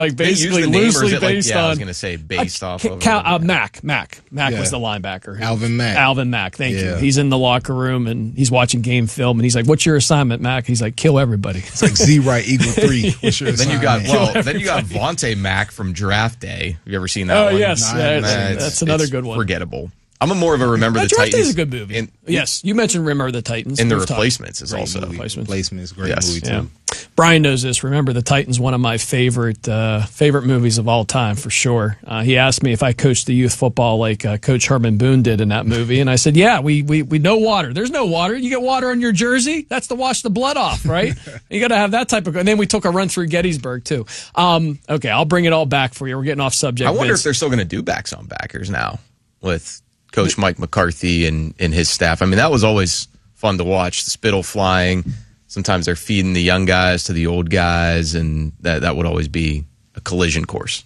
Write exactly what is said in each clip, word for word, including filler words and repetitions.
Like basically loosely like, based yeah, on. I was going to say based uh, off Ca- of Ca- uh, Mac. Mac. Mac Yeah. was the linebacker. Alvin Mack. Alvin Mack. Thank Yeah. you. He's in the locker room and he's watching game film and he's like, "What's your assignment, Mac?" He's like, "Kill everybody." It's like Z right equal three. What's your Then you got assignment? well. Then you got Vontae Mack from Draft Day. Have you ever seen that Oh one? yes, Nah, yeah, I it's- haven't seen that's It's- another it's good one. Forgettable. I'm a more of a Remember Uh, the Draft Day Titans. is a good movie. And, yes, you mentioned Remember the Titans. and the We've talked- Replacements is Great also. movie. Replacements. Replacements. Great Yes. movie too. Yeah. Brian knows this. Remember the Titans, one of my favorite uh, favorite movies of all time for sure. Uh, he asked me if I coached the youth football like uh, Coach Herman Boone did in that movie, and I said, "Yeah, we we we know water. There's no water. You get water on your jersey. That's to wash the blood off, right? You got to have that type of." And then we took a run through Gettysburg too. Um, okay, I'll bring it all back for you. We're getting off subject. I wonder Vince. if they're still going to do backs on backers now with Coach Mike McCarthy and, and his staff. I mean, that was always fun to watch. The spittle flying. Sometimes they're feeding the young guys to the old guys, and that, that would always be a collision course.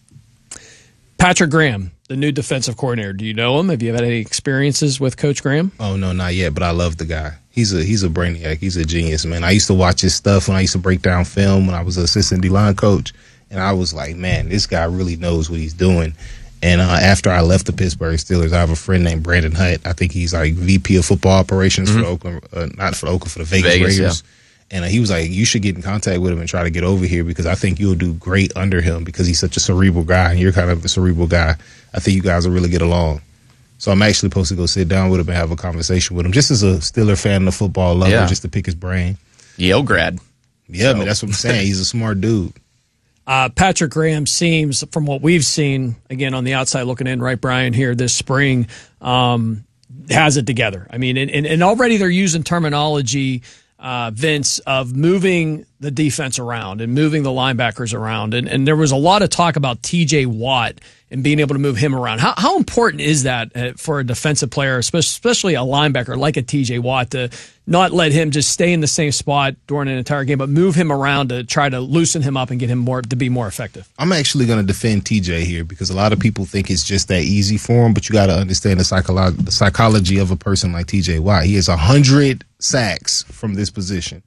Patrick Graham, the new defensive coordinator. Do you know him? Have you had any experiences with Coach Graham? Oh no, not yet. But I love the guy. He's a he's a brainiac. He's a genius, man. I used to watch his stuff when I used to break down film when I was an assistant D-line coach, and I was like, man, this guy really knows what he's doing. And uh, after I left the Pittsburgh Steelers, I have a friend named Brandon Hutt. I think he's like V P of football operations mm-hmm. for the Oakland, uh, not for the Oakland, for the Vegas, Vegas Raiders. Yeah. And uh, he was like, you should get in contact with him and try to get over here because I think you'll do great under him because he's such a cerebral guy and you're kind of a cerebral guy. I think you guys will really get along. So I'm actually supposed to go sit down with him and have a conversation with him just as a Steeler fan and a football lover, Yeah. just to pick his brain. Yale grad. Yeah, So. man, that's what I'm saying. He's a smart dude. Uh, Patrick Graham seems, from what we've seen, again, on the outside looking in, right, Brian, here this spring, um, has it together. I mean, and, and, and already they're using terminology, uh, Vince, of moving the defense around and moving the linebackers around. And, and there was a lot of talk about T J Watt and being able to move him around. How, how important is that uh, for a defensive player, especially a linebacker like a T J Watt, to not let him just stay in the same spot during an entire game, but move him around to try to loosen him up and get him more to be more effective? I'm actually going to defend T J here because a lot of people think it's just that easy for him, but you got to understand the, psycholo- the psychology of a person like T J Watt. He has one hundred sacks from this position.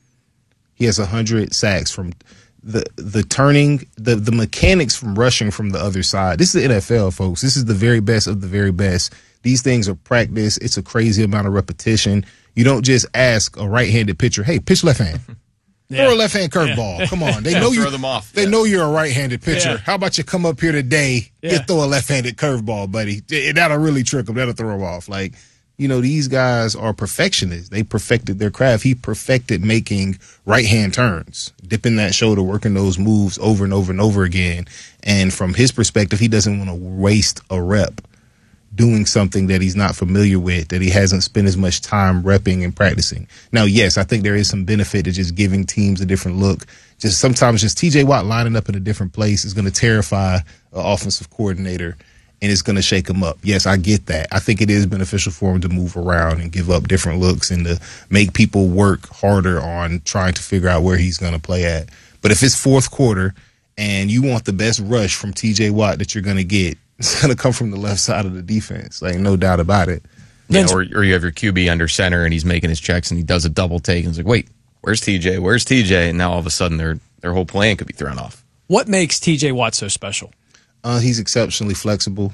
He has one hundred sacks from the the turning, the, the mechanics from rushing from the other side. This is the N F L, folks. This is the very best of the very best. These things are practice. It's a crazy amount of repetition. You don't just ask a right-handed pitcher, hey, pitch left hand. Yeah. Throw a left-hand curveball. Yeah. Come on. They know you. Throw them off. They Yeah. know you're a right-handed pitcher. Yeah. How about you come up here today, Yeah. get throw a left-handed curveball, buddy? That'll really trick them. That'll throw them off. Like, you know, these guys are perfectionists. They perfected their craft. He perfected making right-hand turns, dipping that shoulder, working those moves over and over and over again. And from his perspective, he doesn't want to waste a rep doing something that he's not familiar with, that he hasn't spent as much time repping and practicing. Now, yes, I think there is some benefit to just giving teams a different look. Just sometimes just T J Watt lining up in a different place is going to terrify an offensive coordinator and it's going to shake him up. Yes, I get that. I think it is beneficial for him to move around and give up different looks and to make people work harder on trying to figure out where he's going to play at. But if it's fourth quarter and you want the best rush from T J Watt that you're going to get, it's going to come from the left side of the defense. Like, no doubt about it. Yeah, or, or you have your Q B under center and he's making his checks and he does a double take and it's like, wait, where's T J? Where's T J? And now all of a sudden their their whole plan could be thrown off. What makes T J Watt so special? Uh, he's exceptionally flexible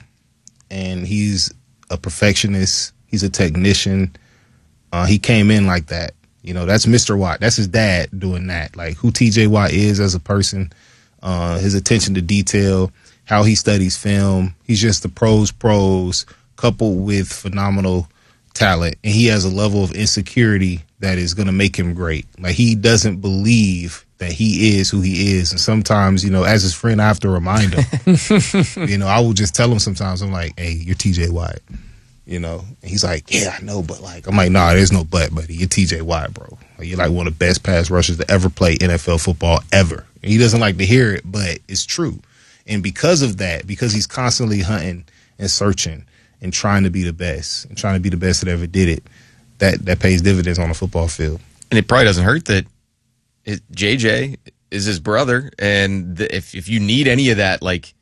and he's a perfectionist. He's a technician. Uh, he came in like that. You know, that's Mister Watt. That's his dad doing that. Like who T J Watt is as a person, uh, his attention to detail, how he studies film. He's just the pros pros coupled with phenomenal talent. And he has a level of insecurity that is going to make him great. Like he doesn't believe that he is who he is. And sometimes, you know, as his friend, I have to remind him, you know, I will just tell him sometimes, I'm like, hey, you're T J Watt, you know? And he's like, yeah, I know. But like, I'm like, nah, there's no but, buddy. You're T J Watt, bro. Like, you're like one of the best pass rushers to ever play N F L football ever. And he doesn't like to hear it, but it's true. And because of that, because he's constantly hunting and searching and trying to be the best and trying to be the best that ever did it, that, that pays dividends on the football field. And it probably doesn't hurt that it, J J is his brother. And the, if, if you need any of that, like,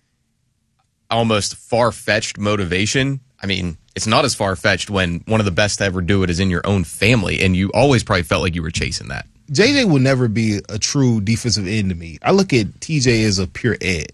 almost far-fetched motivation, I mean, it's not as far-fetched when one of the best to ever do it is in your own family. And you always probably felt like you were chasing that. J J will never be a true defensive end to me. I look at T J as a pure edge.